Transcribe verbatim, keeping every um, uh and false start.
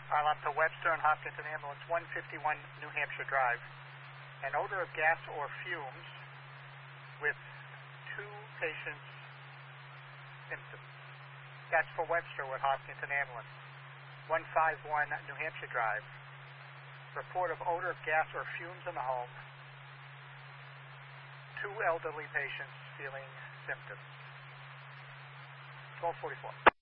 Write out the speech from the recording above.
File up to Webster and Hopkinton Ambulance, one fifty-one New Hampshire Drive. An odor of gas or fumes with two patients' symptoms. That's for Webster with Hopkinton Ambulance, one fifty-one New Hampshire Drive. Report of odor of gas or fumes in the home. Two elderly patients feeling symptoms. twelve forty-four.